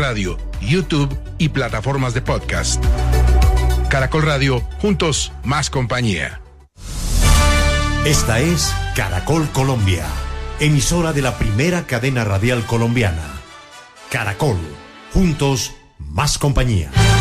Radio, YouTube y plataformas de podcast. Caracol Radio, juntos más compañía. Esta es Caracol Colombia, emisora de la primera cadena radial colombiana. Caracol, juntos más compañía.